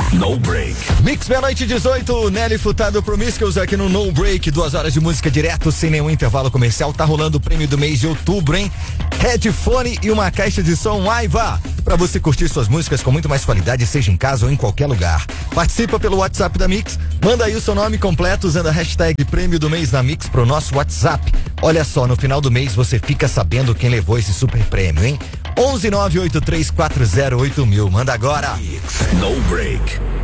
No Break. Mix meia-noite 18, Nelly Furtado Promiscuous aqui no No Break, 2 horas de música direto, sem nenhum intervalo comercial. Tá rolando o prêmio do mês de outubro, hein? Headphone e uma caixa de som Aiva, pra você curtir suas músicas com muito mais qualidade, seja em casa ou em qualquer lugar. Participa pelo WhatsApp da Mix, manda aí o seu nome completo usando a hashtag prêmio do mês da Mix pro nosso WhatsApp. Olha só, no final do mês você fica sabendo quem levou esse super prêmio, hein? 11 983408000. Manda agora. No Break.